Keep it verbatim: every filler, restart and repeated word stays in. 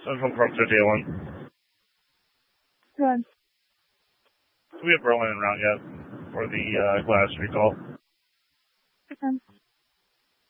Central Park fifty-one. Good. We have Berlin around yet for the uh, glass recall. Okay.